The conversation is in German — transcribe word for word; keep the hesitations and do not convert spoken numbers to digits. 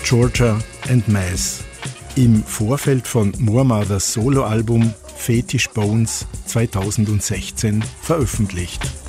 Georgia and Mass im Vorfeld von Moormothers Soloalbum Fetish Bones zweitausendsechzehn veröffentlicht.